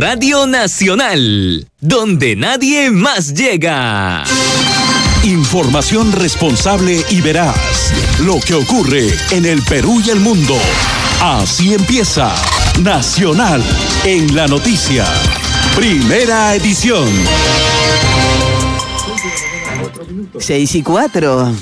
Radio Nacional, donde nadie más llega. Información responsable y veraz. Lo que ocurre en el Perú y el mundo. Así empieza Nacional en la Noticia. Primera edición. 6:04.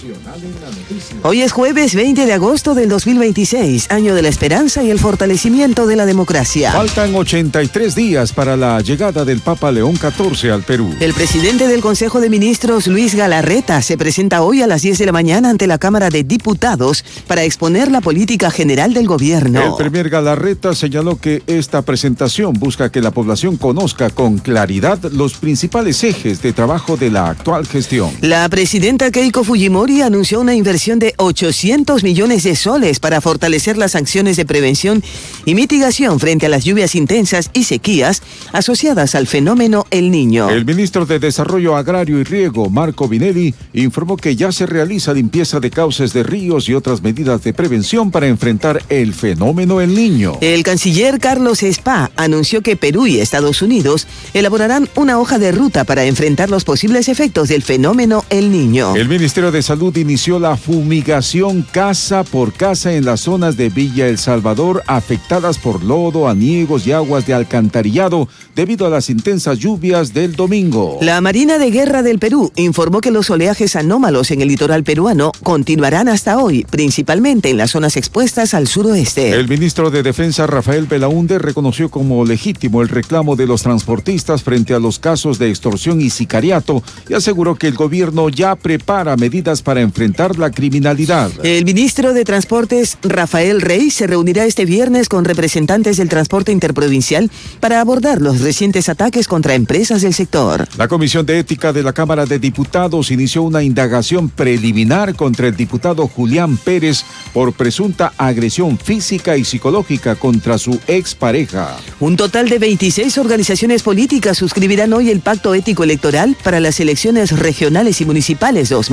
Hoy es jueves 20 de agosto del 2026, año de la esperanza y el fortalecimiento de la democracia. Faltan 83 días para la llegada del Papa León XIV al Perú. El presidente del Consejo de Ministros, Luis Galarreta, se presenta hoy a las 10 de la mañana ante la Cámara de Diputados para exponer la política general del gobierno. El premier Galarreta señaló que esta presentación busca que la población conozca con claridad los principales ejes de trabajo de la actual gestión. La presidenta Keiko Fujimori anunció una inversión de 800 millones de soles para fortalecer las acciones de prevención y mitigación frente a las lluvias intensas y sequías asociadas al fenómeno El Niño. El ministro de Desarrollo Agrario y Riego, Marco Vinelli, informó que ya se realiza limpieza de cauces de ríos y otras medidas de prevención para enfrentar el fenómeno El Niño. El canciller Carlos Spa anunció que Perú y Estados Unidos elaborarán una hoja de ruta para enfrentar los posibles efectos del fenómeno El Niño. El Ministerio de Salud inició la fumigación casa por casa en las zonas de Villa El Salvador afectadas por lodo, aniegos y aguas de alcantarillado debido a las intensas lluvias del domingo. La Marina de Guerra del Perú informó que los oleajes anómalos en el litoral peruano continuarán hasta hoy, principalmente en las zonas expuestas al suroeste. El ministro de Defensa, Rafael Belaúnde, reconoció como legítimo el reclamo de los transportistas frente a los casos de extorsión y sicariato y aseguró que el gobierno ya prepara medidas para enfrentar la criminalidad. El ministro de Transportes, Rafael Rey, se reunirá este viernes con representantes del transporte interprovincial para abordar los recientes ataques contra empresas del sector. La Comisión de Ética de la Cámara de Diputados inició una indagación preliminar contra el diputado Julián Pérez por presunta agresión física y psicológica contra su expareja. Un total de 26 organizaciones políticas suscribirán hoy el Pacto Ético Electoral para las elecciones regionales y municipales 2020.